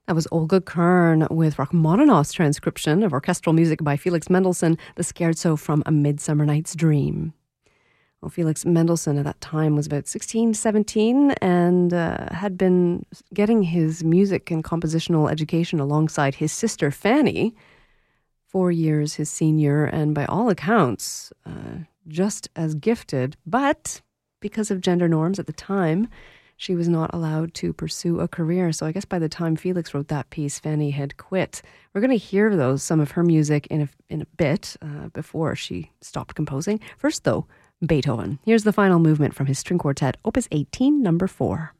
That was Olga Kern with Rachmaninoff's transcription of orchestral music by Felix Mendelssohn, the Scherzo from A Midsummer Night's Dream. Well, Felix Mendelssohn at that time was about 16, 17 and had been getting his music and compositional education alongside his sister Fanny, 4 years his senior, and by all accounts, just as gifted. But because of gender norms at the time, she was not allowed to pursue a career. So I guess by the time Felix wrote that piece, Fanny had quit. We're going to hear, though, some of her music in a bit before she stopped composing. First, though, Beethoven. Here's the final movement from his string quartet, Opus 18, number 4.